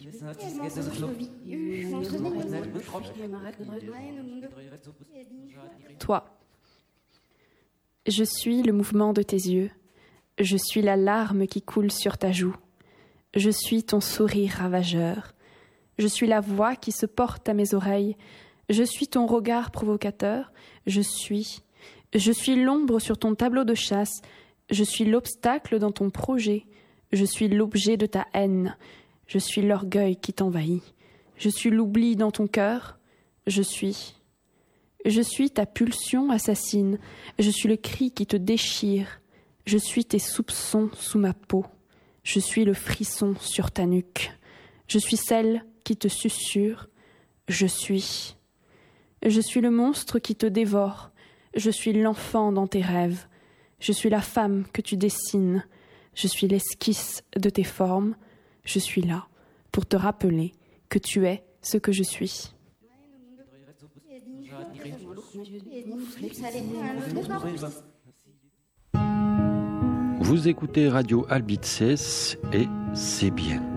Toi. Je suis le mouvement de tes yeux. Je suis la larme qui coule sur ta joue. Je suis ton sourire ravageur. Je suis la voix qui se porte à mes oreilles. Je suis ton regard provocateur. Je suis l'ombre sur ton tableau de chasse. Je suis l'obstacle dans ton projet. Je suis l'objet de ta haine. Je suis l'orgueil qui t'envahit. Je suis l'oubli dans ton cœur. Je suis ta pulsion assassine. Je suis le cri qui te déchire. Je suis tes soupçons sous ma peau. Je suis le frisson sur ta nuque. Je suis celle qui te susurre. Je suis le monstre qui te dévore. Je suis l'enfant dans tes rêves. Je suis la femme que tu dessines. Je suis l'esquisse de tes formes. Je suis là pour te rappeler que tu es ce que je suis. Vous écoutez Radio Albitzes et c'est bien.